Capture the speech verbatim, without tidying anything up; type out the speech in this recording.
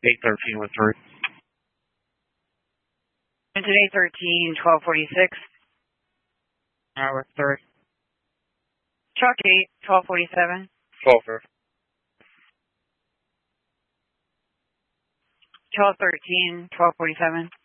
eight thirteen with three. It's an eight thirteen, twelve forty-six. Alright, with three. Truck eight, twelve forty-seven. twelve fifty. twelve thirteen, twelve forty-seven.